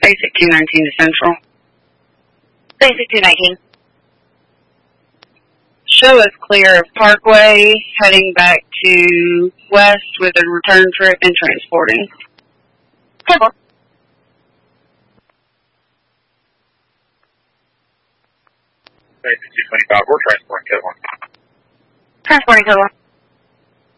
Basic 219 to Central. Basic 219. Show us clear of Parkway, heading back to west with a return trip and transporting. Table. Basic 225, we're transporting code 1. Transporting code 1.